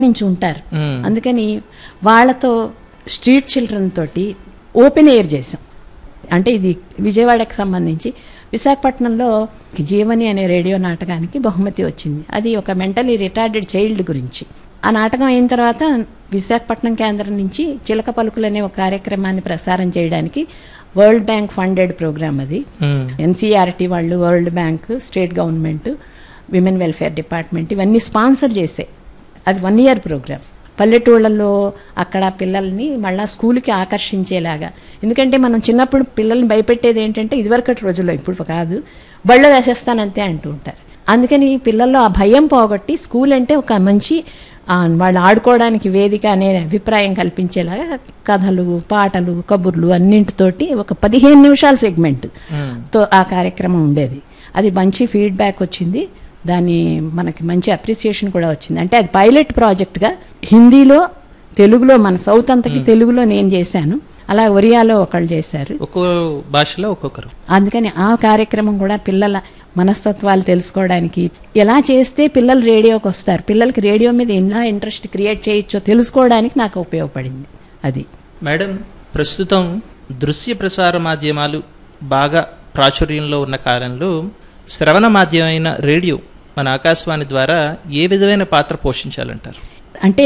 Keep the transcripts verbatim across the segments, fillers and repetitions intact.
నుంచి ఉంటారు. అందుకని వాళ్ళతో స్ట్రీట్ చిల్డ్రన్ తోటి ఓపెన్ ఎయిర్ చేసాం. అంటే ఇది విజయవాడకి సంబంధించి విశాఖపట్నంలో జీవని అనే రేడియో నాటకానికి బహుమతి వచ్చింది. అది ఒక మెంటలీ రిటార్డెడ్ చైల్డ్ గురించి. ఆ నాటకం అయిన తర్వాత విశాఖపట్నం కేంద్రం నుంచి చిలక పలుకులు అనే ఒక కార్యక్రమాన్ని ప్రసారం చేయడానికి వరల్డ్ బ్యాంక్ ఫండెడ్ ప్రోగ్రామ్ అది. ఎన్సీఆర్టీ వాళ్ళు, world bank, state government, women welfare department ఇవన్నీ స్పాన్సర్ చేసాయి. అది వన్ ఇయర్ ప్రోగ్రామ్. పల్లెటూళ్ళల్లో అక్కడ పిల్లల్ని మళ్ళీ స్కూల్కి ఆకర్షించేలాగా. ఎందుకంటే మనం చిన్నప్పుడు పిల్లల్ని భయపెట్టేది ఏంటంటే ఇదివరకటి రోజుల్లో, ఇప్పుడు కాదు, బళ్ళో వేసేస్తానంతే అంటూ ఉంటారు. అందుకని పిల్లల్లో ఆ భయం పోగొట్టి స్కూల్ అంటే ఒక మంచి వాళ్ళు ఆడుకోవడానికి వేదిక అనే అభిప్రాయం కల్పించేలాగా కథలు, పాటలు, కబుర్లు అన్నింటితోటి ఒక పదిహేను నిమిషాల సెగ్మెంట్తో ఆ కార్యక్రమం ఉండేది. అది మంచి ఫీడ్బ్యాక్ వచ్చింది. దాని మనకి మంచి అప్రిసియేషన్ కూడా వచ్చింది. అంటే అది పైలట్ ప్రాజెక్ట్గా హిందీలో, తెలుగులో, మన సౌత్ అంతకి తెలుగులో నేను చేశాను, అలా ఒరియాలో ఒకళ్ళు చేశారు, ఒక్కో భాషలో ఒక్కొక్కరు. అందుకని ఆ కార్యక్రమం కూడా పిల్లల మనస్తత్వాలు తెలుసుకోవడానికి, ఎలా చేస్తే పిల్లలు రేడియోకి వస్తారు, పిల్లలకి రేడియో మీద ఎలా ఇంట్రెస్ట్ క్రియేట్ చేయొచ్చో తెలుసుకోవడానికి నాకు ఉపయోగపడింది అది. మేడం, ప్రస్తుతం దృశ్య ప్రసార మాధ్యమాలు బాగా ప్రాచుర్యంలో ఉన్న కాలంలో శ్రవణ మాధ్యమైన రేడియో మన ఆకాశవాణి ద్వారా ఏ విధమైన పాత్ర పోషించాలంటారు? అంటే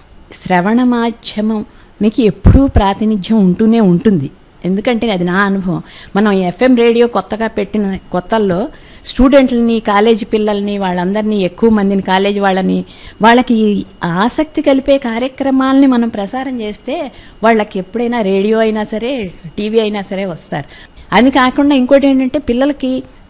శ్రవణ మాధ్యమానికి ఎప్పుడూ ప్రాతినిధ్యం ఉంటూనే ఉంటుంది. ఎందుకంటే అది నా అనుభవం. మనం ఎఫ్ఎం రేడియో కొత్తగా పెట్టిన కొత్తల్లో స్టూడెంట్లని, కాలేజీ పిల్లల్ని, వాళ్ళందరినీ, ఎక్కువ మందిని, కాలేజీ వాళ్ళని, వాళ్ళకి ఆసక్తి కలిపే కార్యక్రమాలని మనం ప్రసారం చేస్తే వాళ్ళకి ఎప్పుడైనా రేడియో అయినా సరే, టీవీ అయినా సరే వస్తారు. అది కాకుండా ఇంకోటి ఏంటంటే పిల్లలకి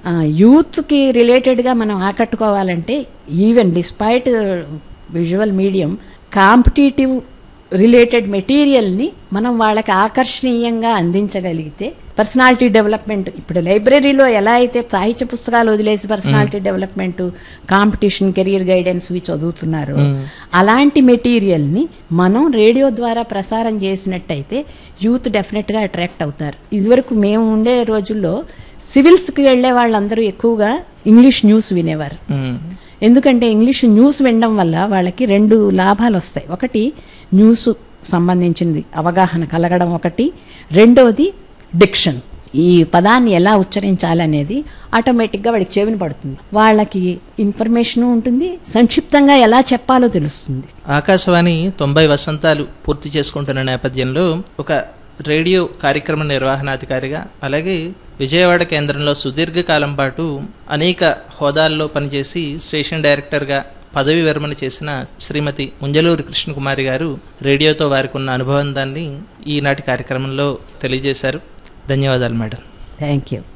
యూత్కి రిలేటెడ్గా మనం ఆకట్టుకోవాలంటే even despite visual medium competitive related మెటీరియల్ని మనం వాళ్ళకి ఆకర్షణీయంగా అందించగలిగితే పర్సనాలిటీ డెవలప్మెంట్, ఇప్పుడు లైబ్రరీలో ఎలా అయితే సాహిత్య పుస్తకాలు వదిలేసి personality development, competition, career guidance ఇవి చదువుతున్నారు, అలాంటి మెటీరియల్ని మనం రేడియో ద్వారా ప్రసారం చేసినట్టయితే యూత్ డెఫినెట్గా అట్రాక్ట్ అవుతారు. ఇదివరకు మేము ఉండే రోజుల్లో సివిల్స్కి వెళ్ళే వాళ్ళందరూ ఎక్కువగా ఇంగ్లీష్ న్యూస్ వినేవారు. ఎందుకంటే ఇంగ్లీష్ న్యూస్ వినడం వల్ల వాళ్ళకి రెండు లాభాలు వస్తాయి. ఒకటి న్యూస్ సంబంధించింది అవగాహన కలగడం ఒకటి, రెండోది డిక్షన్, ఈ పదాన్ని ఎలా ఉచ్చరించాలనేది ఆటోమేటిక్గా వాడికి చెవిని పడుతుంది, వాళ్ళకి ఇన్ఫర్మేషన్ ఉంటుంది, సంక్షిప్తంగా ఎలా చెప్పాలో తెలుస్తుంది. ఆకాశవాణి తొంభై వసంతాలు పూర్తి చేసుకుంటున్న నేపథ్యంలో ఒక రేడియో కార్యక్రమ నిర్వహణాధికారిగా, అలాగే విజయవాడ కేంద్రంలో సుదీర్ఘకాలం పాటు అనేక హోదాల్లో పనిచేసి స్టేషన్ డైరెక్టర్గా పదవి విరమణ చేసిన శ్రీమతి ముంజలూరి కృష్ణకుమారి గారు రేడియోతో వారికి ఉన్న అనుభవాన్ని ఈనాటి కార్యక్రమంలో తెలియజేశారు. ధన్యవాదాలు మేడం. Thank you.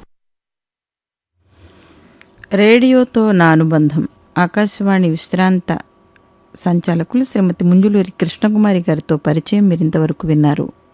రేడియోతో నా అనుబంధం, ఆకాశవాణి విశ్రాంత సంచాలకులు శ్రీమతి ముంజలూరి కృష్ణకుమారి గారితో పరిచయం మీరు ఇంతవరకు విన్నారు.